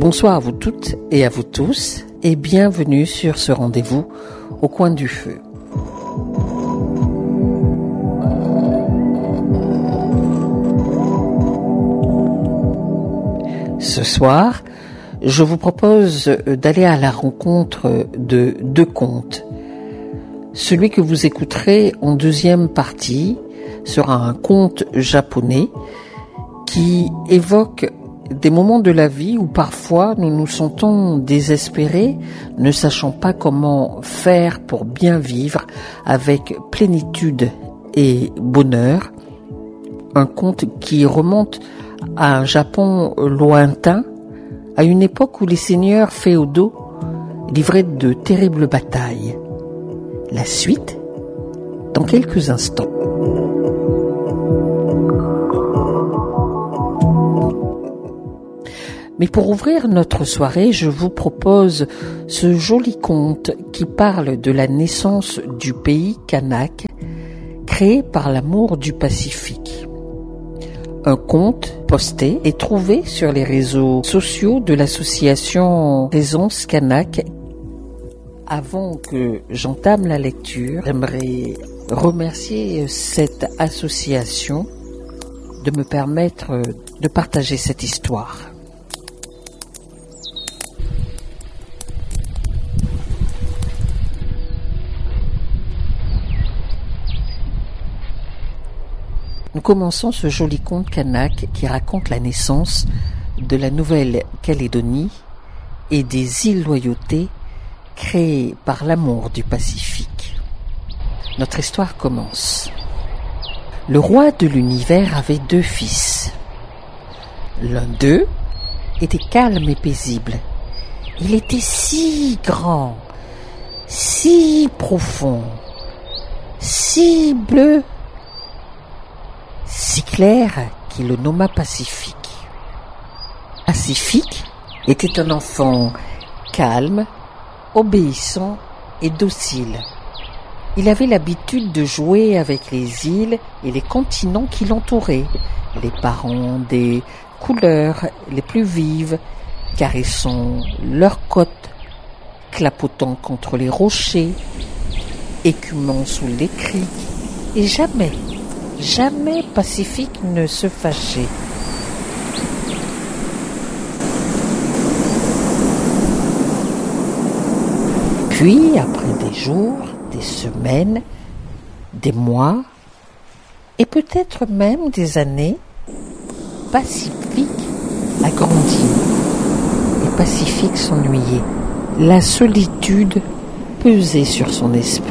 Bonsoir à vous toutes et à vous tous et bienvenue sur ce rendez-vous au coin du feu. Ce soir, je vous propose d'aller à la rencontre de deux contes. Celui que vous écouterez en deuxième partie sera un conte japonais qui évoque des moments de la vie où parfois nous nous sentons désespérés, ne sachant pas comment faire pour bien vivre avec plénitude et bonheur. Un conte qui remonte à un Japon lointain, à une époque où les seigneurs féodaux livraient de terribles batailles. La suite, dans quelques instants. Mais pour ouvrir notre soirée, je vous propose ce joli conte qui parle de la naissance du pays kanak, créé par l'amour du Pacifique. Un conte posté et trouvé sur les réseaux sociaux de l'association Présence Kanak. Avant que j'entame la lecture, j'aimerais remercier cette association de me permettre de partager cette histoire. Nous commençons ce joli conte kanak qui raconte la naissance de la Nouvelle-Calédonie et des îles Loyauté créées par l'amour du Pacifique. Notre histoire commence. Le roi de l'univers avait 2 fils. L'un d'eux était calme et paisible. Il était si grand, si profond, si bleu, si clair qu'il le nomma Pacifique. Pacifique était un enfant calme, obéissant et docile. Il avait l'habitude de jouer avec les îles et les continents qui l'entouraient, les parents des couleurs les plus vives, caressant leurs côtes, clapotant contre les rochers, écumant sous les criques, et jamais Pacifique ne se fâchait. Puis, après des jours, des semaines, des mois, et peut-être même des années, Pacifique a grandi. Et Pacifique s'ennuyait. La solitude pesait sur son esprit.